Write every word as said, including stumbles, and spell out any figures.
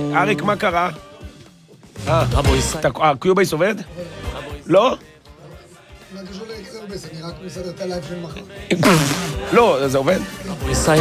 אריק, מה קרה? אה, רבויסי. הקיובייס עובד? לא? מה קשור לקיובייס? אני רק מסדר את הלייב של מחר. לא, זה עובד? רבויסי.